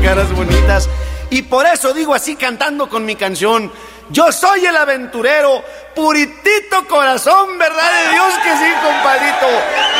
caras bonitas. Y por eso digo así cantando con mi canción: yo soy el aventurero, puritito corazón, verdad de Dios que sí, compadrito.